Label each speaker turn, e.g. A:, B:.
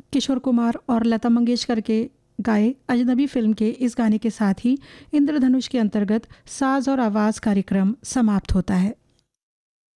A: किशोर कुमार और लता मंगेशकर के गाए अजनबी फिल्म के इस गाने के साथ ही इंद्रधनुष के अंतर्गत साज और आवाज़ कार्यक्रम समाप्त होता है।